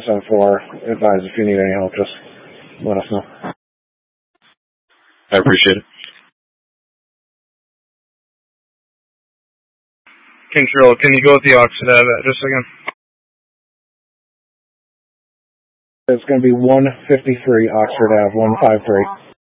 774. Advise if you need any help, just let us know. I appreciate it. Control, can you go with the Oxford Ave address again? It's going to be 153 Oxford Ave, 153.